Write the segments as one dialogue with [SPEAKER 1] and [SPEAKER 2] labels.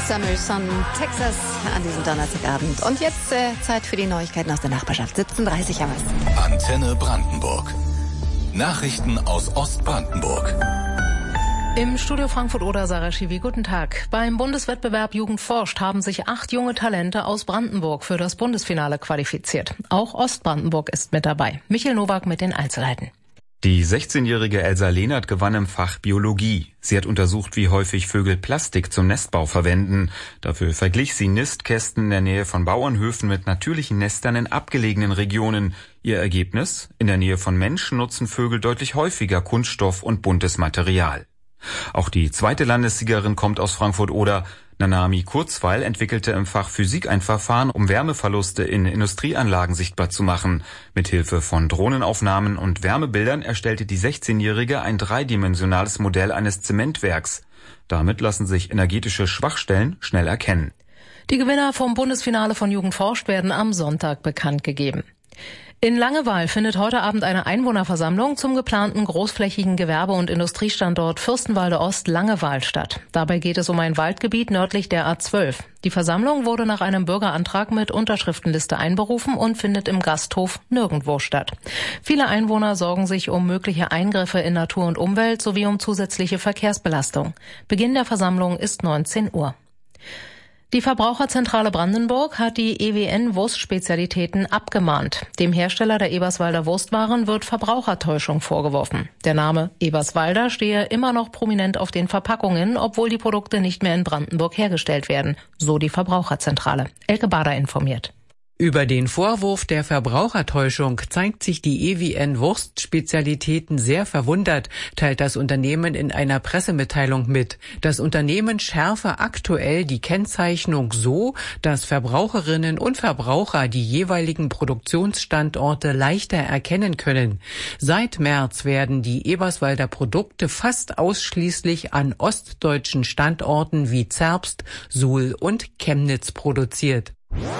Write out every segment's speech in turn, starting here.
[SPEAKER 1] Summer Sun, Texas an diesem Donnerstagabend. Und jetzt Zeit für die Neuigkeiten aus der Nachbarschaft. 17:30 am besten.
[SPEAKER 2] Antenne Brandenburg. Nachrichten aus Ostbrandenburg.
[SPEAKER 3] Im Studio Frankfurt-Oder, Sarah Schiwi, guten Tag. Beim Bundeswettbewerb Jugend forscht haben sich 8 junge Talente aus Brandenburg für das Bundesfinale qualifiziert. Auch Ostbrandenburg ist mit dabei. Michael Nowak mit den Einzelheiten.
[SPEAKER 4] Die 16-jährige Elsa Lehnert gewann im Fach Biologie. Sie hat untersucht, wie häufig Vögel Plastik zum Nestbau verwenden. Dafür verglich sie Nistkästen in der Nähe von Bauernhöfen mit natürlichen Nestern in abgelegenen Regionen. Ihr Ergebnis? In der Nähe von Menschen nutzen Vögel deutlich häufiger Kunststoff und buntes Material. Auch die zweite Landessiegerin kommt aus Frankfurt-Oder. Nanami Kurzweil entwickelte im Fach Physik ein Verfahren, um Wärmeverluste in Industrieanlagen sichtbar zu machen. Mithilfe von Drohnenaufnahmen und Wärmebildern erstellte die 16-Jährige ein dreidimensionales Modell eines Zementwerks. Damit lassen sich energetische Schwachstellen schnell erkennen.
[SPEAKER 3] Die Gewinner vom Bundesfinale von Jugend forscht werden am Sonntag bekannt gegeben. In Langeweil findet heute Abend eine Einwohnerversammlung zum geplanten großflächigen Gewerbe- und Industriestandort Fürstenwalde Ost Langeweil statt. Dabei geht es um ein Waldgebiet nördlich der A12. Die Versammlung wurde nach einem Bürgerantrag mit Unterschriftenliste einberufen und findet im Gasthof Nirgendwo statt. Viele Einwohner sorgen sich um mögliche Eingriffe in Natur und Umwelt sowie um zusätzliche Verkehrsbelastung. Beginn der Versammlung ist 19 Uhr. Die Verbraucherzentrale Brandenburg hat die EWN Wurstspezialitäten abgemahnt. Dem Hersteller der Eberswalder Wurstwaren wird Verbrauchertäuschung vorgeworfen. Der Name Eberswalder stehe immer noch prominent auf den Verpackungen, obwohl die Produkte nicht mehr in Brandenburg hergestellt werden, so die Verbraucherzentrale. Elke Bader informiert.
[SPEAKER 5] Über den Vorwurf der Verbrauchertäuschung zeigt sich die EWN Wurstspezialitäten sehr verwundert, teilt das Unternehmen in einer Pressemitteilung mit. Das Unternehmen schärfe aktuell die Kennzeichnung so, dass Verbraucherinnen und Verbraucher die jeweiligen Produktionsstandorte leichter erkennen können. Seit März werden die Eberswalder Produkte fast ausschließlich an ostdeutschen Standorten wie Zerbst, Suhl und Chemnitz produziert.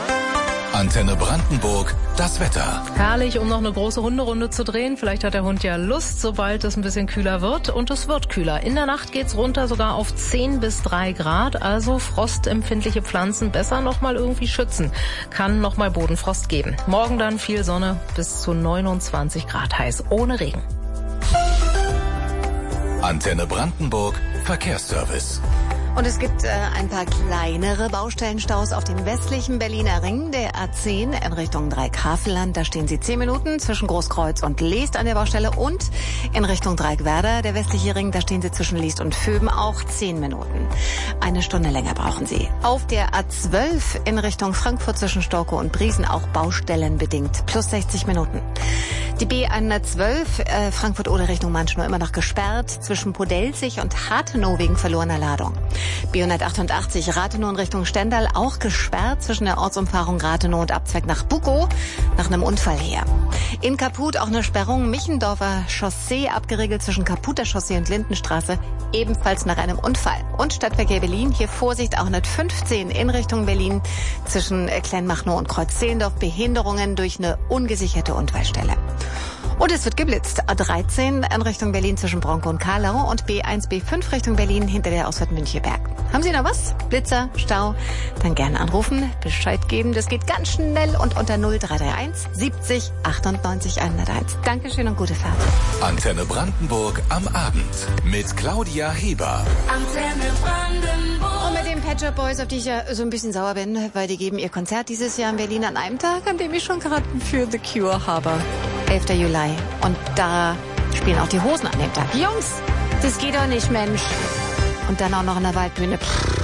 [SPEAKER 2] Antenne Brandenburg, das Wetter.
[SPEAKER 3] Herrlich, um noch eine große Hunderunde zu drehen. Vielleicht hat der Hund ja Lust, sobald es ein bisschen kühler wird. Und es wird kühler. In der Nacht geht's runter sogar auf 10 bis 3 Grad. Also frostempfindliche Pflanzen besser nochmal irgendwie schützen. Kann nochmal Bodenfrost geben. Morgen dann viel Sonne, bis zu 29 Grad heiß, ohne Regen.
[SPEAKER 2] Antenne Brandenburg, Verkehrsservice.
[SPEAKER 1] Und es gibt ein paar kleinere Baustellenstaus auf dem westlichen Berliner Ring, der A10 in Richtung Dreieck-Havelland. Da stehen Sie 10 Minuten zwischen Großkreuz und Leest an der Baustelle. Und in Richtung Dreieck-Werder, der westliche Ring, da stehen Sie zwischen Leest und Vöben auch 10 Minuten. Eine Stunde länger brauchen Sie. Auf der A12 in Richtung Frankfurt zwischen Storkow und Briesen auch baustellenbedingt. Plus 60 Minuten. Die B112 Frankfurt-Oder Richtung Manschnow immer noch gesperrt zwischen Podelzig und Rathenow wegen verlorener Ladung. B188 Rathenow in Richtung Stendal auch gesperrt zwischen der Ortsumfahrung Rathenow und Abzweig nach Bukow nach einem Unfall her. In Kaput auch eine Sperrung Michendorfer Chaussee abgeriegelt zwischen Kaputer Chaussee und Lindenstraße ebenfalls nach einem Unfall. Und Stadtverkehr Berlin, hier Vorsicht auch 115 in Richtung Berlin zwischen Kleinmachnow und Kreuz-Zehlendorf Behinderungen durch eine ungesicherte Unfallstelle. Und es wird geblitzt. A13 in Richtung Berlin zwischen Bronkow und Karlau und B1, B5 Richtung Berlin hinter der Ausfahrt Müncheberg. Haben Sie noch was? Blitzer, Stau? Dann gerne anrufen, Bescheid geben. Das geht ganz schnell und unter 0331 70 98 101. Dankeschön und gute Fahrt.
[SPEAKER 2] Antenne Brandenburg am Abend mit Claudia Heber.
[SPEAKER 6] Antenne Brandenburg.
[SPEAKER 1] Und mit den Pet Shop Boys, auf die ich ja so ein bisschen sauer bin, weil die geben ihr Konzert dieses Jahr in Berlin an einem Tag, an dem ich schon Karten für The Cure habe. 11. Juli. Und da spielen auch die Hosen an dem Tag. Jungs, das geht doch nicht, Mensch. Und dann auch noch in der Waldbühne. Pff.